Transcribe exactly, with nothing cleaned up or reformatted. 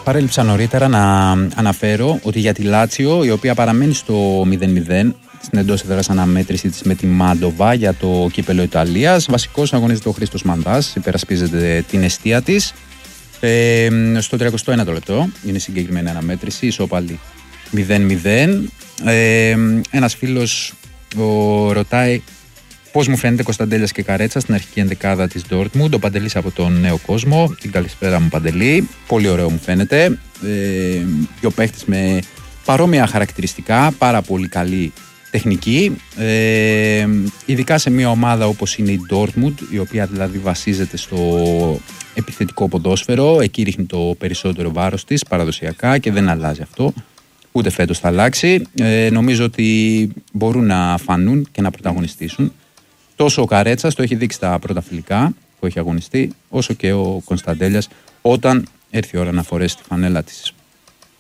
Παρέλειψα νωρίτερα να αναφέρω ότι για τη Λάτσιο, η οποία παραμένει στο μηδέν μηδέν στην εντός έδρας αναμέτρηση της με τη Μάντοβα για το κύπελο Ιταλίας, βασικός αγωνίζεται ο Χρήστος Μαντάς, υπερασπίζεται την εστία της. Ε, στο τριακοστό ένατο λεπτό είναι συγκεκριμένη αναμέτρηση, ισόπαλη μηδέν μηδέν. Ε, ένας φίλος ο, ρωτάει πώς μου φαίνεται Κωνσταντέλιας και Καρέτσα στην αρχική ενδεκάδα της Ντόρτμουντ. Ο Παντελής από τον Νέο Κόσμο. Την καλησπέρα μου, Παντελή. Πολύ ωραίο μου φαίνεται. Ε, δύο παίχτες με παρόμοια χαρακτηριστικά, πάρα πολύ καλή τεχνική. Ε, ειδικά σε μια ομάδα όπως είναι η Ντόρτμουντ, η οποία δηλαδή βασίζεται στο επιθετικό ποδόσφαιρο. Εκεί ρίχνει το περισσότερο βάρος της παραδοσιακά και δεν αλλάζει αυτό. Ούτε φέτος θα αλλάξει. Ε, νομίζω ότι μπορούν να φανούν και να πρωταγωνιστήσουν. Τόσο ο Καρέτσας το έχει δείξει στα πρώτα φιλικά που έχει αγωνιστεί, όσο και ο Κωνσταντέλιας όταν έρθει η ώρα να φορέσει τη φανέλα της